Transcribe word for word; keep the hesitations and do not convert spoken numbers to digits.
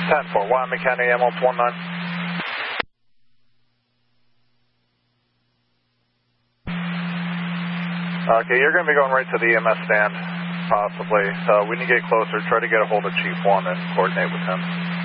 ten four, Wyoming County ambulance one nine. Okay, you're going to be going right to the E M S stand, possibly. Uh, we need to get closer. Try to get a hold of Chief one and coordinate with him.